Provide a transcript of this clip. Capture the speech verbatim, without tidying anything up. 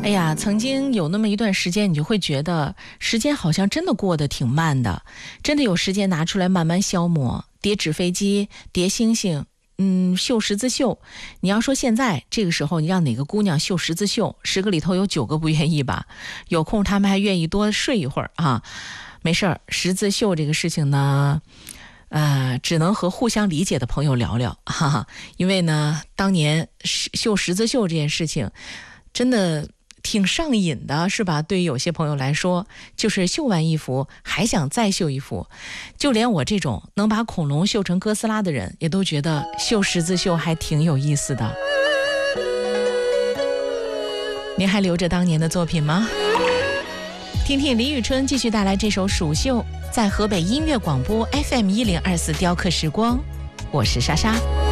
哎呀，曾经有那么一段时间，你就会觉得时间好像真的过得挺慢的，真的有时间拿出来慢慢消磨，叠纸飞机，叠星星，嗯，绣十字绣。你要说现在这个时候，你让哪个姑娘绣十字绣，十个里头有九个不愿意吧？有空他们还愿意多睡一会儿啊。没事儿，十字绣这个事情呢，呃，只能和互相理解的朋友聊聊，哈哈。因为呢，当年绣十字绣这件事情，真的挺上瘾的，是吧？对于有些朋友来说，就是绣完一幅还想再绣一幅，就连我这种能把恐龙绣成哥斯拉的人，也都觉得绣十字绣还挺有意思的。您还留着当年的作品吗？听听李宇春继续带来这首《蜀绣》，在河北音乐广播 F M 一零二四雕刻时光，我是莎莎。